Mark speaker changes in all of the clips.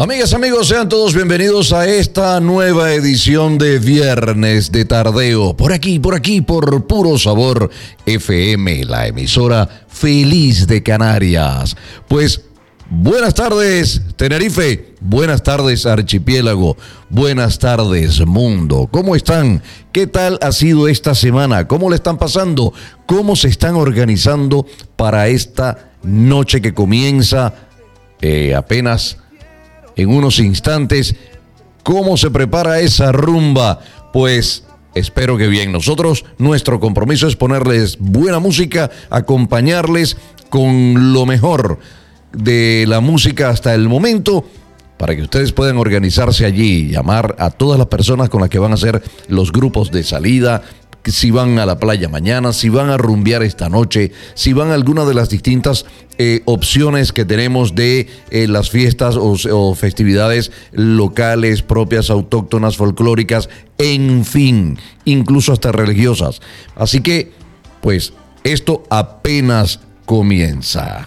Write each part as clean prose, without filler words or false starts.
Speaker 1: Amigas, amigos, sean todos bienvenidos a esta nueva edición de Viernes de Tardeo. Por aquí, por Puro Sabor FM, la emisora feliz de Canarias. Pues, buenas tardes, Tenerife. Buenas tardes, Archipiélago. Buenas tardes, mundo. ¿Cómo están? ¿Qué tal ha sido esta semana? ¿Cómo le están pasando? ¿Cómo se están organizando para esta noche que comienza apenas en unos instantes? ¿Cómo se prepara esa rumba? Pues espero que bien. Nosotros, nuestro compromiso es ponerles buena música, acompañarles con lo mejor de la música hasta el momento, para que ustedes puedan organizarse allí, llamar a todas las personas con las que van a hacer los grupos de salida, si van a la playa mañana, si van a rumbear esta noche, si van a alguna de las distintas opciones que tenemos de las fiestas o festividades locales, propias, autóctonas, folclóricas, en fin, incluso hasta religiosas. Así que, pues, esto apenas comienza.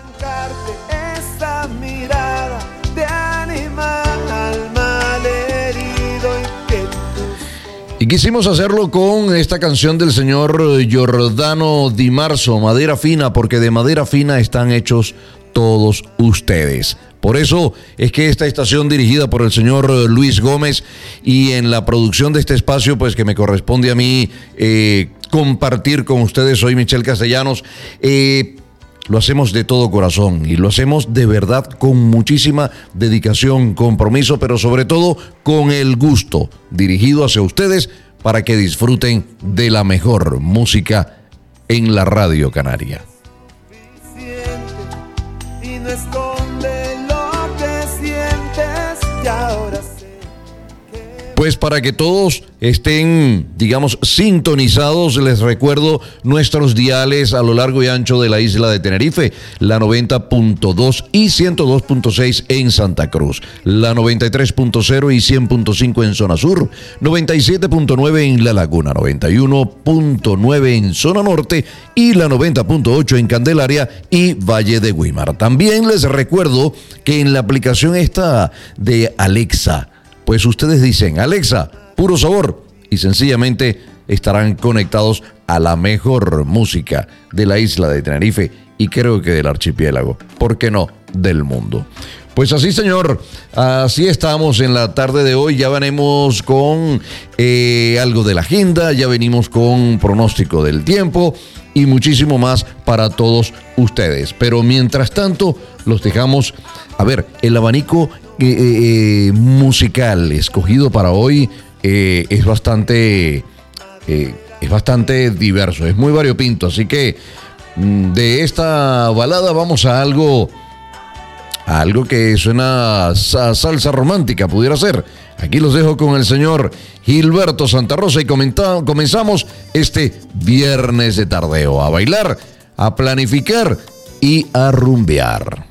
Speaker 1: Y quisimos hacerlo con esta canción del señor Giordano Di Marzo, Madera Fina, porque de madera fina están hechos todos ustedes. Por eso es que esta estación, dirigida por el señor Luis Gómez, y en la producción de este espacio, pues que me corresponde a mí compartir con ustedes, soy Michel Castellanos, lo hacemos de todo corazón y lo hacemos de verdad con muchísima dedicación, compromiso, pero sobre todo con el gusto dirigido hacia ustedes para que disfruten de la mejor música en la radio canaria. Y no esconde lo que sientes y ahora sé. Pues para que todos estén, digamos, sintonizados, les recuerdo nuestros diales a lo largo y ancho de la isla de Tenerife, la 90.2 y 102.6 en Santa Cruz, la 93.0 y 100.5 en zona sur, 97.9 en La Laguna, 91.9 en zona norte y la 90.8 en Candelaria y Valle de Güímar. También les recuerdo que en la aplicación esta de Alexa, pues ustedes dicen, Alexa, Puro Sabor, y sencillamente estarán conectados a la mejor música de la isla de Tenerife y creo que del archipiélago, ¿por qué no?, del mundo. Pues así, señor, así estamos en la tarde de hoy. Ya venimos con algo de la agenda, ya venimos con pronóstico del tiempo y muchísimo más para todos ustedes. Pero mientras tanto, los dejamos, a ver, el abanico musical escogido para hoy es bastante diverso, es muy variopinto, así que de esta balada vamos a algo que suena a salsa romántica, pudiera ser. Aquí los dejo con el señor Gilberto Santa Rosa y comenzamos este Viernes de Tardeo, a bailar, a planificar y a rumbear.